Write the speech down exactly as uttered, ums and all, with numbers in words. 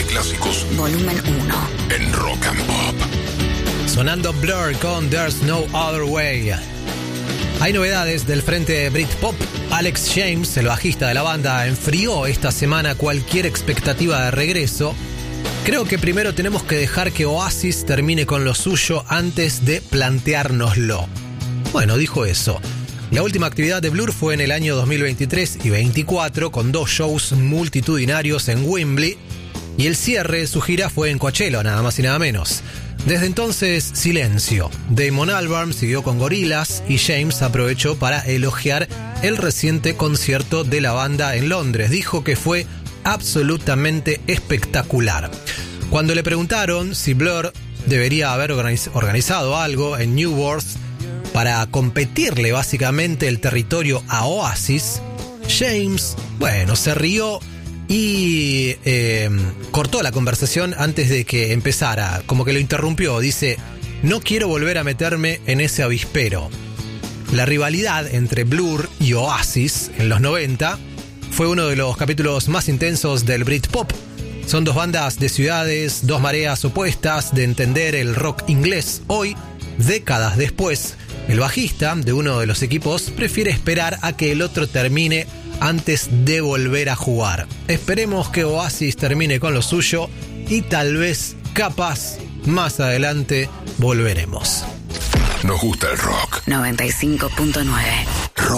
clásicos. Volumen uno. En Rock and Pop. Sonando Blur con There's No Other Way. Hay novedades del frente Britpop. Alex James, el bajista de la banda, enfrió esta semana cualquier expectativa de regreso. Creo que primero tenemos que dejar que Oasis termine con lo suyo antes de planteárnoslo. Bueno, dijo eso. La última actividad de Blur fue en el año dos mil veintitrés y veinticuatro, con dos shows multitudinarios en Wembley, y el cierre de su gira fue en Coachella, nada más y nada menos. Desde entonces, silencio. Damon Albarn siguió con Gorillaz y James aprovechó para elogiar el reciente concierto de la banda en Londres. Dijo que fue absolutamente espectacular. Cuando le preguntaron si Blur debería haber organiz- organizado algo en New World para competirle básicamente el territorio a Oasis, James, bueno, se rió y eh, cortó la conversación antes de que empezara, como que lo interrumpió. Dice: no quiero volver a meterme en ese avispero. La rivalidad entre Blur y Oasis en los noventa fue uno de los capítulos más intensos del Britpop. Son dos bandas de ciudades, dos mareas opuestas de entender el rock inglés. Hoy, décadas después, el bajista de uno de los equipos prefiere esperar a que el otro termine antes de volver a jugar. Esperemos que Oasis termine con lo suyo y tal vez, capaz, más adelante volveremos. Nos gusta el rock. noventa y cinco punto nueve.